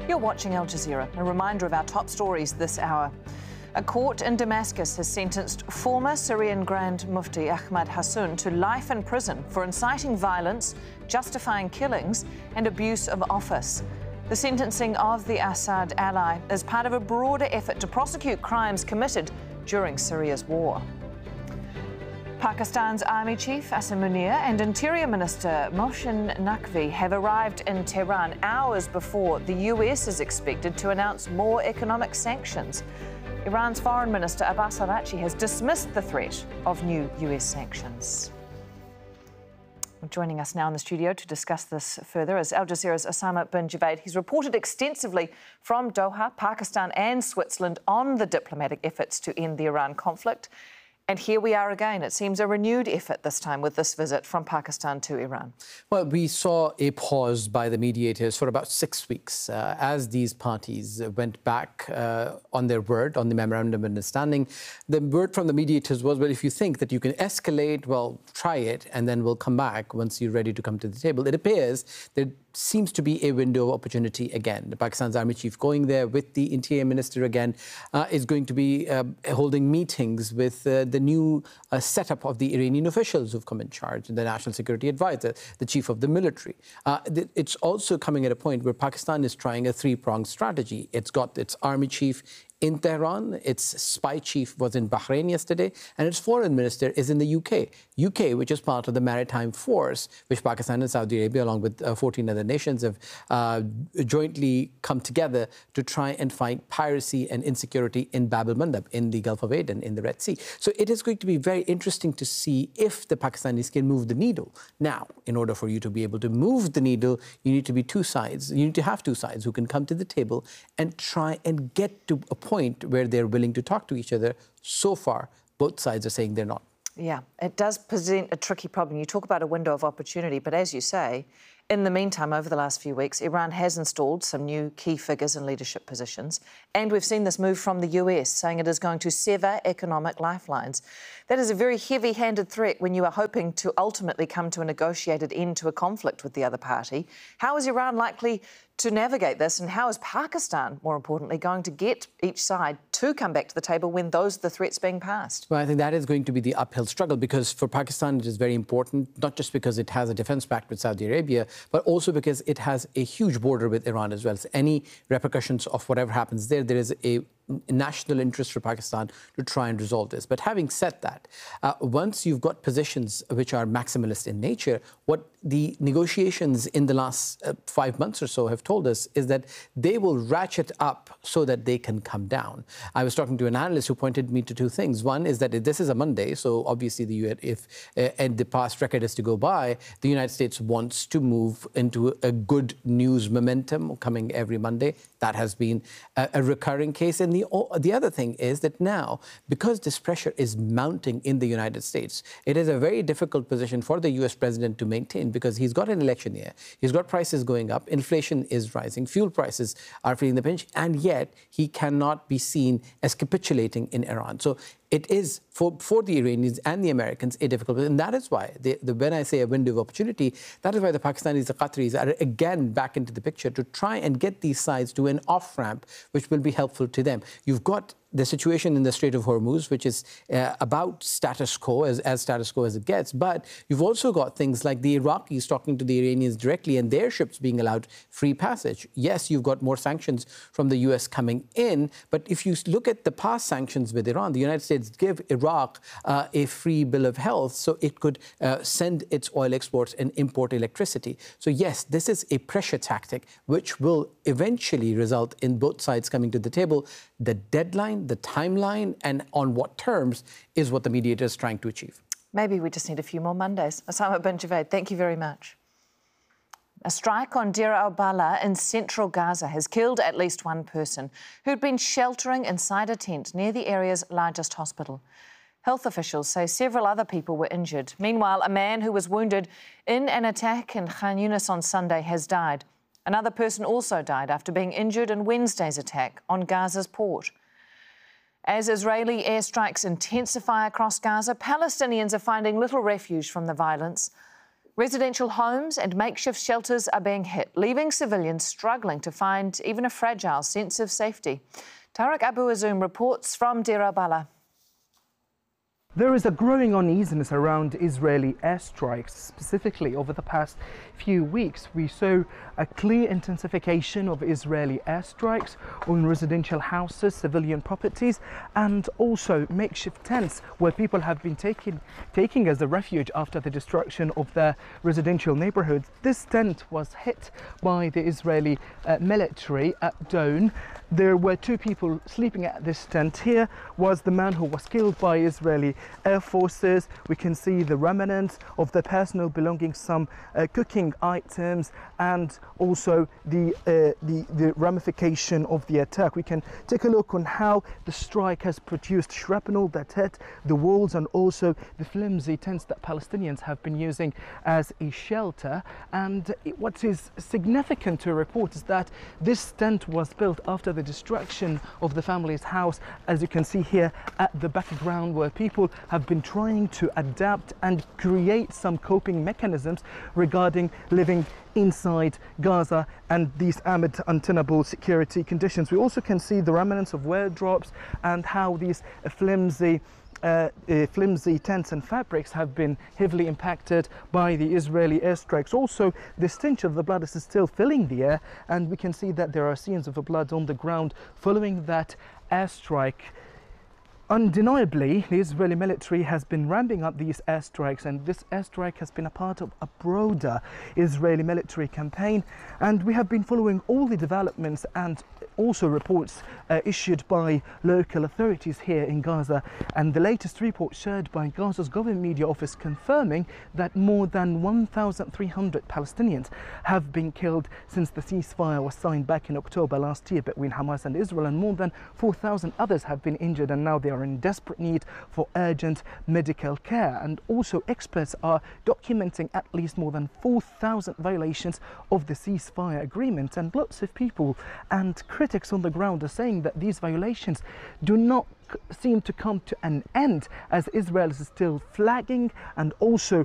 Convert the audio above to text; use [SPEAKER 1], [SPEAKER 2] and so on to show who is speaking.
[SPEAKER 1] You're watching Al Jazeera. A reminder of our top stories this hour. A court in Damascus has sentenced former Syrian Grand Mufti Ahmad Hassoun to life in prison for inciting violence, justifying killings and abuse of office. The sentencing of the Assad ally is part of a broader effort to prosecute crimes committed during Syria's war. Pakistan's Army Chief Asim Munir and Interior Minister Mohsin Naqvi have arrived in Tehran hours before the US is expected to announce more economic sanctions. Iran's Foreign Minister Abbas Araghchi has dismissed the threat of new US sanctions. Joining us now in the studio to discuss this further is Al Jazeera's Osama bin Javaid. He's reported extensively from Doha, Pakistan and Switzerland on the diplomatic efforts to end the Iran conflict. And here we are again. It seems a renewed effort this time with this visit from Pakistan to Iran.
[SPEAKER 2] Well, we saw a pause by the mediators for about 6 weeks as these parties went back on their word, on the memorandum of understanding. The word from the mediators was, well, if you think that you can escalate, well, try it, and then we'll come back once you're ready to come to the table. It appears there seems to be a window of opportunity again. The Pakistan's Army Chief going there with the Interior Minister again is going to be holding meetings with the new setup of the Iranian officials who've come in charge, the National Security Advisor, the Chief of the Military. It's also coming at a point where Pakistan is trying a three-pronged strategy. It's got its Army Chief in Tehran, its spy chief was in Bahrain yesterday, and its foreign minister is in the UK, which is part of the maritime force, which Pakistan and Saudi Arabia, along with 14 other nations, have jointly come together to try and fight piracy and insecurity in Bab el-Mandab, in the Gulf of Aden, in the Red Sea. So it is going to be very interesting to see if the Pakistanis can move the needle. Now, in order for you to be able to move the needle, you need to be two sides. You need to have two sides who can come to the table and try and get to a point where they're willing to talk to each other. So far, both sides are saying they're not.
[SPEAKER 1] Yeah, it does present a tricky problem. You talk about a window of opportunity, but as you say, in the meantime, over the last few weeks, Iran has installed some new key figures in leadership positions, and we've seen this move from the US, saying it is going to sever economic lifelines. That is a very heavy-handed threat when you are hoping to ultimately come to a negotiated end to a conflict with the other party. How is Iran likely to navigate this, and how is Pakistan, more importantly, going to get each side to come back to the table when those are the threats being passed?
[SPEAKER 2] Well, I think that is going to be the uphill struggle, because for Pakistan it is very important, not just because it has a defence pact with Saudi Arabia, but also because it has a huge border with Iran as well. So any repercussions of whatever happens there, there is a national interest for Pakistan to try and resolve this. But having said that, once you've got positions which are maximalist in nature, what the negotiations in the last 5 months or so have told us is that they will ratchet up so that they can come down. I was talking to an analyst who pointed me to two things. One is that this is a Monday, so obviously and the past record is to go by, the United States wants to move into a good news momentum coming every Monday. That has been a recurring case. And the other thing is that now, because this pressure is mounting in the United States, it is a very difficult position for the US president to maintain, because he's got an election year, he's got prices going up, inflation is rising, fuel prices are feeling the pinch, and yet he cannot be seen as capitulating in Iran. So it is, for the Iranians and the Americans, a difficult position. And that is why, when I say a window of opportunity, that is why the Pakistanis, the Qataris are again back into the picture to try and get these sides to an off-ramp, which will be helpful to them. You've got the situation in the Strait of Hormuz, which is about status quo, as status quo as it gets. But you've also got things like the Iraqis talking to the Iranians directly and their ships being allowed free passage. Yes, you've got more sanctions from the US coming in, but if you look at the past sanctions with Iran, the United States give Iraq a free bill of health so it could send its oil exports and import electricity. So yes, this is a pressure tactic which will eventually result in both sides coming to the table. The deadline, the timeline, and on what terms is what the mediator is trying to achieve.
[SPEAKER 1] Maybe we just need a few more Mondays. Osama bin Javaid, thank you very much. A strike on Deir al-Balah in central Gaza has killed at least one person who'd been sheltering inside a tent near the area's largest hospital. Health officials say several other people were injured. Meanwhile, a man who was wounded in an attack in Khan Yunis on Sunday has died. Another person also died after being injured in Wednesday's attack on Gaza's port. As Israeli airstrikes intensify across Gaza, Palestinians are finding little refuge from the violence. Residential homes and makeshift shelters are being hit, leaving civilians struggling to find even a fragile sense of safety. Tarek Abu Azoum reports from Deir al-Balah.
[SPEAKER 3] There is a growing uneasiness around Israeli airstrikes. Specifically, over the past few weeks, we saw a clear intensification of Israeli airstrikes on residential houses, civilian properties, and also makeshift tents where people have been taking as a refuge after the destruction of their residential neighborhoods. This tent was hit by the Israeli military at dawn. There were two people sleeping at this tent. Here was the man who was killed by Israeli Air Forces. We can see the remnants of the personal belongings, some cooking items, and also the ramification of the attack. We can take a look on how the strike has produced shrapnel that hit the walls and also the flimsy tents that Palestinians have been using as a shelter. And what is significant to report is that this tent was built after the destruction of the family's house, as you can see here at the background, where people have been trying to adapt and create some coping mechanisms regarding living inside Gaza and these amid untenable security conditions. We also can see the remnants of wardrobes and how these flimsy tents and fabrics have been heavily impacted by the Israeli airstrikes. Also, the stench of the blood is still filling the air, and we can see that there are scenes of blood on the ground following that airstrike. Undeniably, the Israeli military has been ramping up these airstrikes, and this airstrike has been a part of a broader Israeli military campaign. And we have been following all the developments and also reports issued by local authorities here in Gaza. And the latest report shared by Gaza's government media office confirming that more than 1,300 Palestinians have been killed since the ceasefire was signed back in October last year between Hamas and Israel, and more than 4,000 others have been injured, and now they are in desperate need for urgent medical care. And also, experts are documenting at least more than 4,000 violations of the ceasefire agreement, and lots of people and critics on the ground are saying that these violations do not seem to come to an end, as Israel is still flagging and also